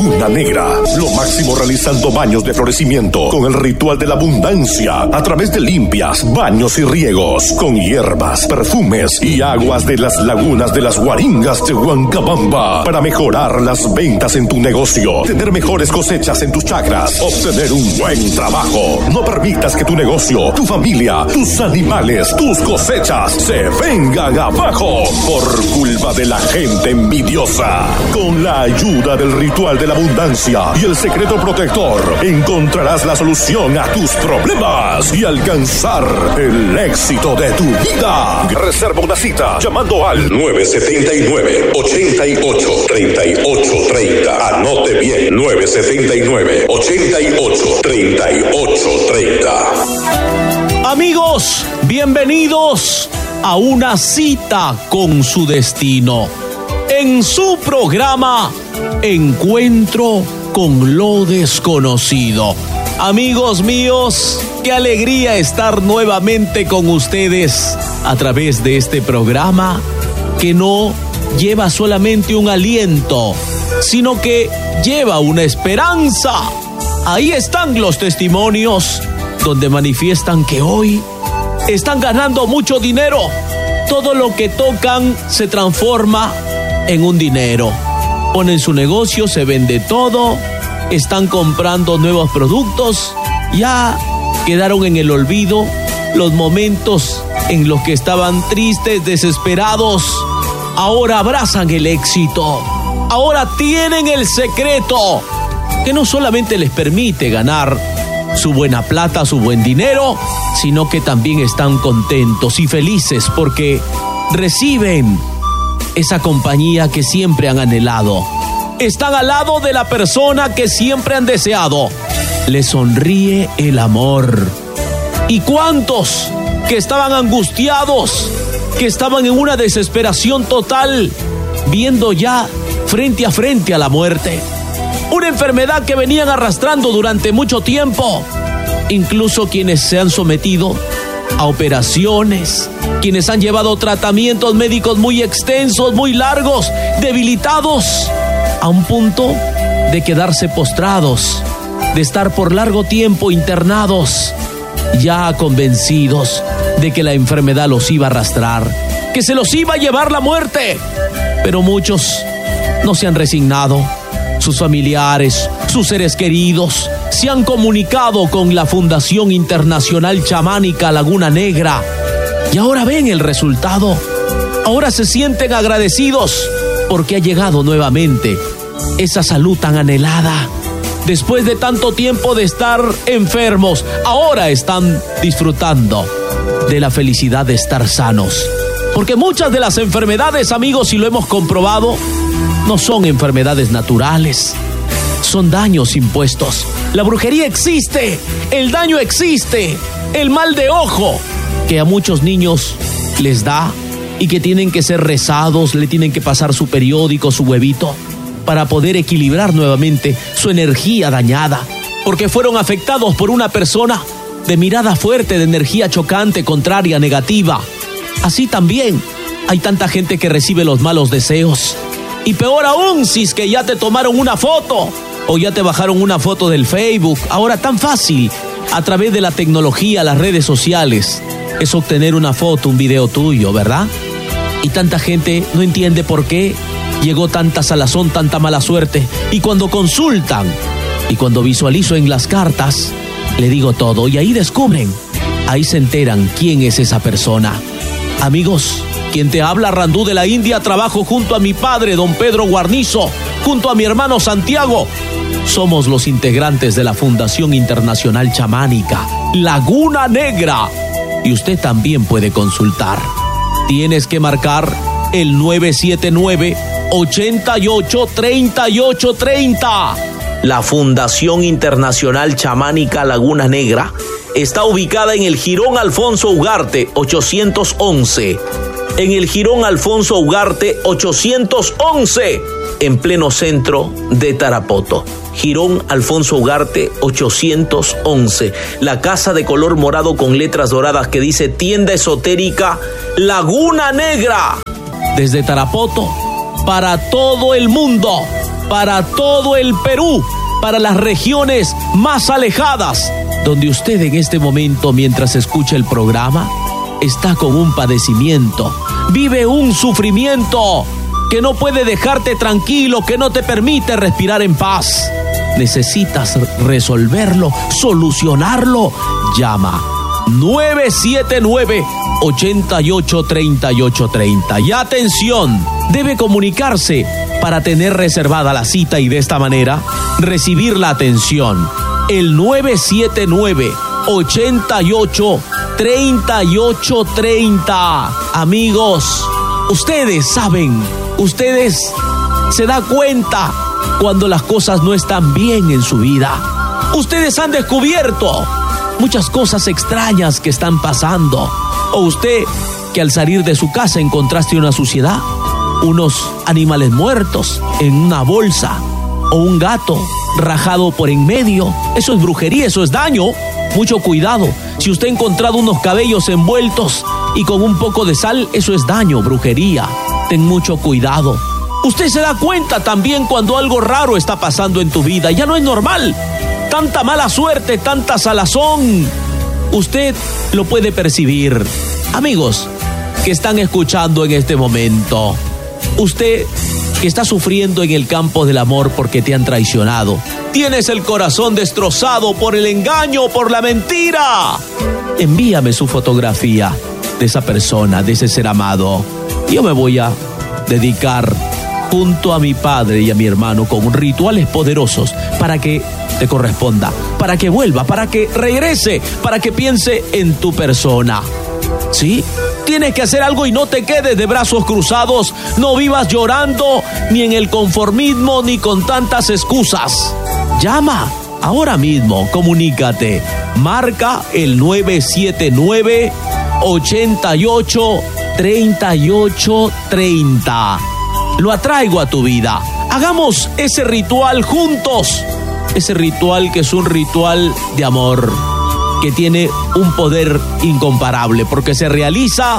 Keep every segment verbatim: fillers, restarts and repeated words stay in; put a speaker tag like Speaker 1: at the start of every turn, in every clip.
Speaker 1: Laguna Negra. Lo máximo realizando baños de florecimiento con el ritual de la abundancia a través de limpias, baños y riegos con hierbas, perfumes y aguas de las lagunas de las Guaringas de Huancabamba para mejorar las ventas en tu negocio, tener mejores cosechas en tus chacras, obtener un buen trabajo. No permitas que tu negocio, tu familia, tus animales, tus cosechas se vengan abajo por culpa de la gente envidiosa. Con la ayuda del ritual de la abundancia y el secreto protector, encontrarás la solución a tus problemas y alcanzar el éxito de tu vida. Reserva una cita llamando al nueve siete nueve, ocho ocho, tres ocho tres cero. Anote bien, nueve siete nueve, ocho ocho, tres ocho tres cero.
Speaker 2: Amigos, bienvenidos a una cita con su destino. En su programa Encuentro con lo Desconocido. Amigos míos, qué alegría estar nuevamente con ustedes a través de este programa que no lleva solamente un aliento, sino que lleva una esperanza. Ahí están los testimonios donde manifiestan que hoy están ganando mucho dinero. Todo lo que tocan se transforma en un dinero. Ponen su negocio, se vende todo, están comprando nuevos productos. Ya quedaron en el olvido los momentos en los que estaban tristes, desesperados. Ahora abrazan el éxito. Ahora tienen el secreto que no solamente les permite ganar su buena plata, su buen dinero, sino que también están contentos y felices porque reciben esa compañía que siempre han anhelado. Están al lado de la persona que siempre han deseado. Les sonríe el amor. ¿Y cuántos que estaban angustiados, que estaban en una desesperación total, viendo ya frente a frente a la muerte? Una enfermedad que venían arrastrando durante mucho tiempo. Incluso quienes se han sometido a operaciones, quienes han llevado tratamientos médicos muy extensos, muy largos, debilitados, a un punto de quedarse postrados, de estar por largo tiempo internados, ya convencidos de que la enfermedad los iba a arrastrar, que se los iba a llevar la muerte. Pero muchos no se han resignado. Sus familiares, sus seres queridos, se han comunicado con la Fundación Internacional Chamánica Laguna Negra y ahora ven el resultado. Ahora se sienten agradecidos porque ha llegado nuevamente esa salud tan anhelada. Después de tanto tiempo de estar enfermos, ahora están disfrutando de la felicidad de estar sanos. Porque muchas de las enfermedades, amigos, si lo hemos comprobado, no son enfermedades naturales, son daños impuestos. La brujería existe, el daño existe, el mal de ojo que a muchos niños les da y que tienen que ser rezados, le tienen que pasar su periódico, su huevito, para poder equilibrar nuevamente su energía dañada, porque fueron afectados por una persona de mirada fuerte, de energía chocante, contraria, negativa. Así también hay tanta gente que recibe los malos deseos. Y peor aún, si es que ya te tomaron una foto o ya te bajaron una foto del Facebook. Ahora tan fácil, a través de la tecnología, las redes sociales, es obtener una foto, un video tuyo, ¿verdad? Y tanta gente no entiende por qué llegó tanta salazón, tanta mala suerte. Y cuando consultan y cuando visualizo en las cartas, le digo todo y ahí descubren, ahí se enteran quién es esa persona. Amigos, quien te habla, Randú de la India, trabajo junto a mi padre, don Pedro Guarnizo, junto a mi hermano Santiago. Somos los integrantes de la Fundación Internacional Chamánica Laguna Negra. Y usted también puede consultar. Tienes que marcar el nueve siete nueve, ocho ocho, tres ocho tres cero. La Fundación Internacional Chamánica Laguna Negra está ubicada en el Jirón Alfonso Ugarte ochocientos once. En el Jirón Alfonso Ugarte ochocientos once, en pleno centro de Tarapoto. Jirón Alfonso Ugarte ochocientos once. La casa de color morado con letras doradas que dice Tienda Esotérica Laguna Negra. Desde Tarapoto, para todo el mundo. para todo el Perú, para las regiones más alejadas, donde usted en este momento, mientras escucha el programa, está con un padecimiento, vive un sufrimiento que no puede dejarte tranquilo, que no te permite respirar en paz. Necesitas resolverlo, solucionarlo. Llama nueve siete nueve, ocho ocho tres ocho tres cero. Y atención, debe comunicarse para tener reservada la cita y de esta manera recibir la atención. El nueve siete nueve, ocho ocho tres ocho tres cero. Amigos, ustedes saben, ustedes se dan cuenta cuando las cosas no están bien en su vida. Ustedes han descubierto muchas cosas extrañas que están pasando. O usted, que al salir de su casa encontraste una suciedad, unos animales muertos en una bolsa, o un gato rajado por en medio. Eso es brujería, eso es daño. Mucho cuidado. Si usted ha encontrado unos cabellos envueltos y con un poco de sal, eso es daño, brujería. Ten mucho cuidado. Usted se da cuenta también cuando algo raro está pasando en tu vida. Ya no es normal. Tanta mala suerte, tanta salazón. Usted lo puede percibir. Amigos que están escuchando en este momento, usted que está sufriendo en el campo del amor porque te han traicionado, tienes el corazón destrozado por el engaño, por la mentira, envíame su fotografía de esa persona, de ese ser amado. Yo me voy a dedicar junto a mi padre y a mi hermano con rituales poderosos para que te corresponda, para que vuelva, para que regrese, para que piense en tu persona. ¿Sí? Tienes que hacer algo y no te quedes de brazos cruzados. No vivas llorando, ni en el conformismo, ni con tantas excusas. Llama ahora mismo, comunícate. Marca el nueve siete nueve, ocho ocho tres ocho tres cero. Lo atraigo a tu vida. Hagamos ese ritual juntos. Ese ritual que es un ritual de amor, que tiene un poder incomparable, porque se realiza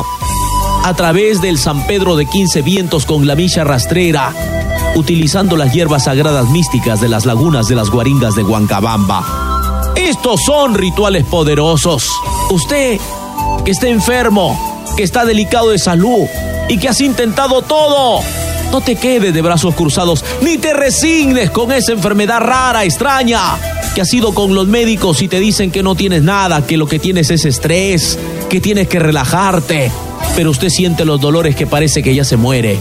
Speaker 2: a través del San Pedro de quince vientos con la milla rastrera, utilizando las hierbas sagradas místicas de las lagunas de las Guaringas de Huancabamba. Estos son rituales poderosos. Usted que está enfermo, que está delicado de salud y que has intentado todo, no te quedes de brazos cruzados, ni te resignes con esa enfermedad rara, extraña, que has ido con los médicos y te dicen que no tienes nada, que lo que tienes es estrés, que tienes que relajarte, pero usted siente los dolores que parece que ya se muere.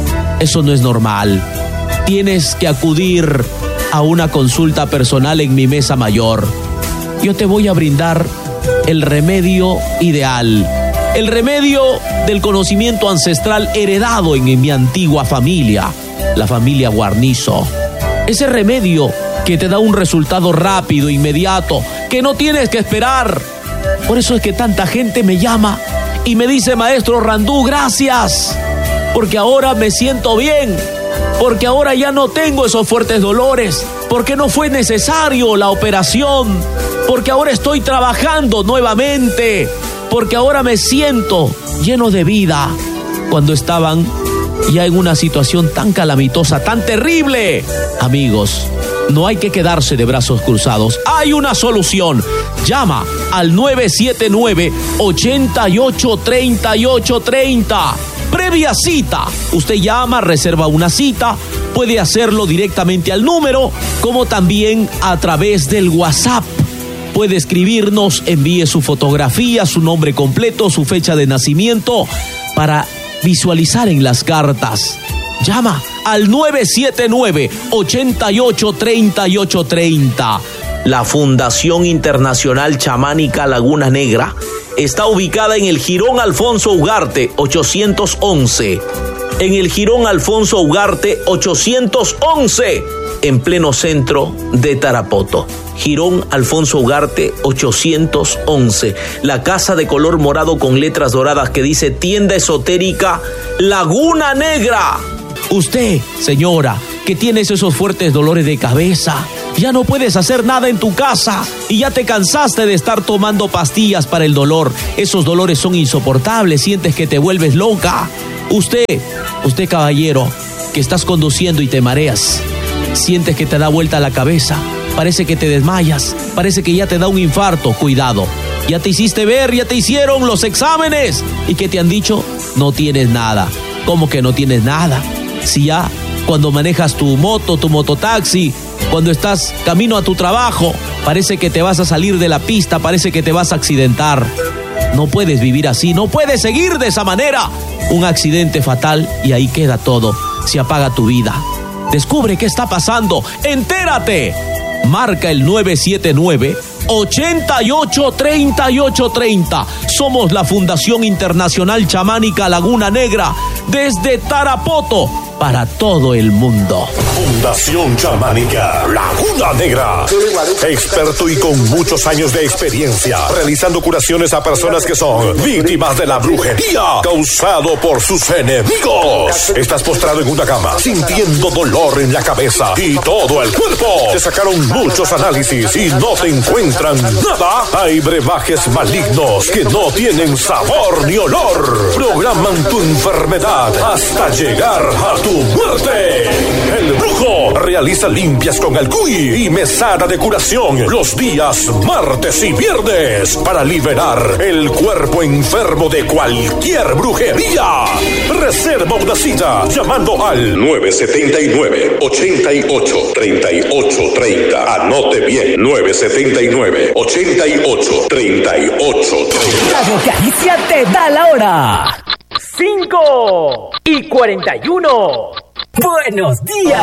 Speaker 2: Eso no es normal. Tienes que acudir a una consulta personal en mi mesa mayor. Yo te voy a brindar el remedio ideal, el remedio del conocimiento ancestral heredado en mi antigua familia, la familia Guarnizo. Ese remedio que te da un resultado rápido, inmediato, que no tienes que esperar. Por eso es que tanta gente me llama y me dice: maestro Randú, gracias, porque ahora me siento bien, porque ahora ya no tengo esos fuertes dolores, porque no fue necesario la operación, porque ahora estoy trabajando nuevamente, porque ahora me siento lleno de vida, cuando estaban ya en una situación tan calamitosa, tan terrible. Amigos, no hay que quedarse de brazos cruzados. Hay una solución. Llama al nueve siete nueve, ocho ocho tres ocho tres cero. Previa cita. Usted llama, reserva una cita. Puede hacerlo directamente al número, como también a través del WhatsApp. Puede escribirnos, envíe su fotografía, su nombre completo, su fecha de nacimiento, para visualizar en las cartas. Llama al nueve siete nueve, ocho ocho tres ocho tres cero. La Fundación Internacional Chamánica Laguna Negra está ubicada en el Jirón Alfonso Ugarte ochocientos once. En el Jirón Alfonso Ugarte ochocientos once, en pleno centro de Tarapoto. Jirón Alfonso Ugarte ochocientos once. La casa de color morado con letras doradas que dice Tienda Esotérica Laguna Negra. Usted, señora, que tienes esos fuertes dolores de cabeza, ya no puedes hacer nada en tu casa y ya te cansaste de estar tomando pastillas para el dolor. Esos dolores son insoportables, sientes que te vuelves loca. Usted, usted caballero, que estás conduciendo y te mareas, Sientes que te da vuelta la cabeza, parece que te desmayas, parece que ya te da un infarto. Cuidado, ya te hiciste ver, ya te hicieron los exámenes. ¿Y qué te han dicho? No tienes nada. ¿Cómo que no tienes nada? Si ya cuando manejas tu moto, tu mototaxi, cuando estás camino a tu trabajo, parece que te vas a salir de la pista, parece que te vas a accidentar. No puedes vivir así, no puedes seguir de esa manera. Un accidente fatal y ahí queda todo. Se apaga tu vida. Descubre qué está pasando. ¡Entérate! Marca el nueve siete nueve, ocho ocho, tres ocho tres cero. Somos la Fundación Internacional Chamánica Laguna Negra, desde Tarapoto para todo el mundo.
Speaker 1: Fundación Chamánica Laguna Negra. Experto y con muchos años de experiencia, realizando curaciones a personas que son víctimas de la brujería causado por sus enemigos. Estás postrado en una cama, sintiendo dolor en la cabeza y todo el cuerpo. Te sacaron muchos análisis y no te encuentran nada. Hay brebajes malignos que no tienen sabor ni olor. Programan tu enfermedad hasta llegar a tu muerte. El brujo realiza limpias con alcuy y mesada de curación los días martes y viernes para liberar el cuerpo enfermo de cualquier brujería. Reserva una cita llamando al nueve siete nueve, ocho ocho, tres ocho tres cero. Anote bien, nueve siete nueve, ocho ocho, tres ocho tres cero.
Speaker 3: Radio Caricia te da la hora. cinco y cuarenta y uno. Buenos días.